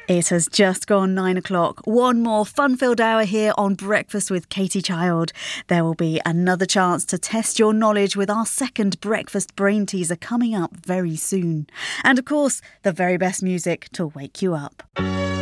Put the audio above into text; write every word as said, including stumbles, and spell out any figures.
It has just gone nine o'clock. One more fun-filled hour here on Breakfast with Katie Child. There will be another chance to test your knowledge with our second breakfast brain teaser coming up very soon. And of course, the very best music to wake you up.